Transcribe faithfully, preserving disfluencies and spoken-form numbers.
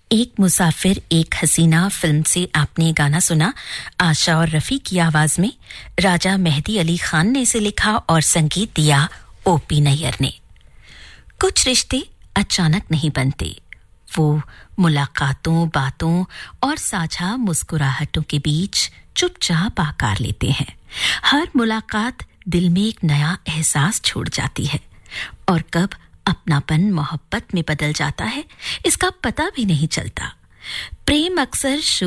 एक मुसाफिर एक हसीना फिल्म से आपने गाना सुना। आशा और रफी की आवाज में राजा मेहदी अली खान ने इसे लिखा और संगीत दिया ओपी नैयर ने। कुछ रिश्ते अचानक नहीं बनते, वो मुलाकातों, बातों और साझा मुस्कुराहटों के बीच चुपचाप आकार लेते हैं। हर मुलाकात दिल में एक नया एहसास छोड़ जाती है और कब अपनापन मोहब्बत में बदल जाता है इसका पता भी नहीं चलता। प्रेम अक्सर